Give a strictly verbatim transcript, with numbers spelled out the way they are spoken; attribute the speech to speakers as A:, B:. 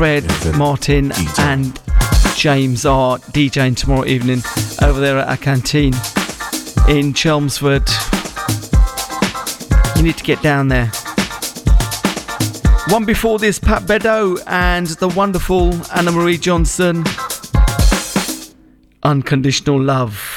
A: Fred, Martin and James are DJing tomorrow evening over there at our canteen in Chelmsford. You need to get down there. One before this, Pat Bedo and the wonderful Anna Marie Johnson, Unconditional Love.